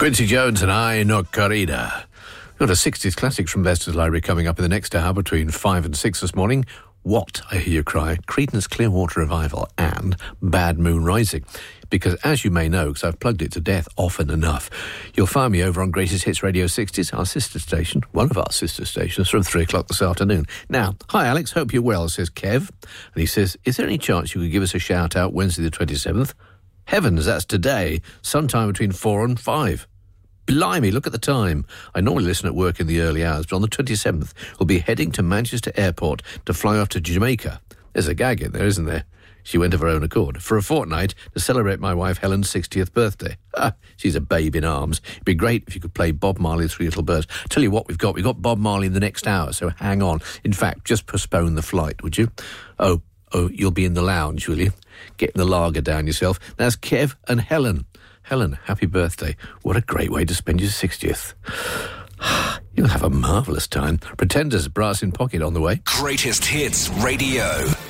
Quincy Jones and I, No Corrida. Got a 60s classics from Leicester's Library coming up in the next hour between 5 and 6 this morning. What, I hear you cry, Creedence Clearwater Revival and Bad Moon Rising. Because as you may know, because I've plugged it to death often enough, you'll find me over on Greatest Hits Radio 60s, our sister station, one of our sister stations, from 3 o'clock this afternoon. Now, hi Alex, hope you're well, says Kev. And he says, is there any chance you could give us a shout out Wednesday the 27th? Heavens, that's today, sometime between 4 and 5. Blimey, look at the time. I normally listen at work in the early hours, but on the 27th, we'll be heading to Manchester Airport to fly off to Jamaica. There's a gag in there, isn't there? She went of her own accord for a fortnight to celebrate my wife Helen's 60th birthday. She's a babe in arms. It'd be great if you could play Bob Marley's Three Little Birds. Tell you what we've got Bob Marley in the next hour, so hang on. In fact, just postpone the flight, would you? Oh, you'll be in the lounge, will you? Getting the lager down yourself. That's Kev and Helen. Helen, happy birthday. What a great way to spend your 60th. You'll have a marvellous time. Pretenders, Brass in Pocket on the way. Greatest Hits Radio.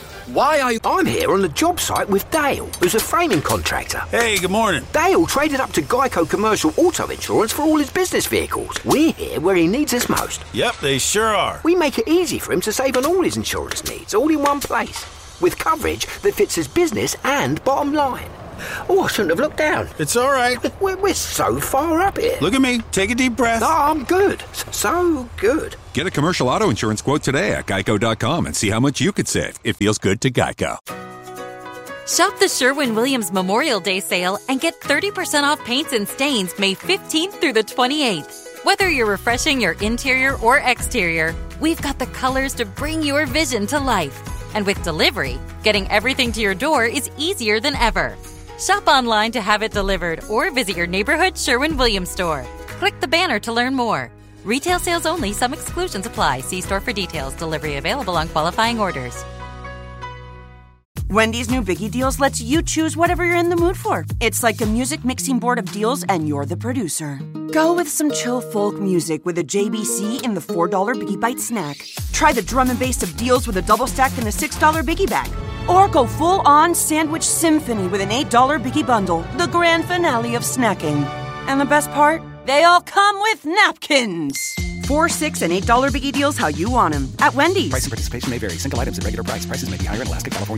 I'm here on the job site with Dale, who's a framing contractor. Hey, good morning. Dale traded up to Geico Commercial Auto Insurance for all his business vehicles. We're here where he needs us most. Yep, they sure are. We make it easy for him to save on all his insurance needs, all in one place, with coverage that fits his business and bottom line. Oh, I shouldn't have looked down. It's all right. We're so far up here. Look at me. Take a deep breath. Oh, I'm good. So good. Get a commercial auto insurance quote today at Geico.com and see how much you could save. It feels good to Geico. Shop the Sherwin-Williams Memorial Day sale and get 30% off paints and stains May 15th through the 28th. Whether you're refreshing your interior or exterior, we've got the colors to bring your vision to life. And with delivery, getting everything to your door is easier than ever. Shop online to have it delivered or visit your neighborhood Sherwin-Williams store. Click the banner to learn more. Retail sales only. Some exclusions apply. See store for details. Delivery available on qualifying orders. Wendy's new Biggie Deals lets you choose whatever you're in the mood for. It's like a music mixing board of deals, and you're the producer. Go with some chill folk music with a JBC in the $4 Biggie Bite snack. Try the drum and bass of deals with a double stack in the $6 Biggie Bag. Or go full-on sandwich symphony with an $8 Biggie Bundle, the grand finale of snacking. And the best part? They all come with napkins. $4, $6, and $8 Biggie Deals how you want them. At Wendy's. Price and participation may vary. Single items at regular price. Prices may be higher in Alaska, California.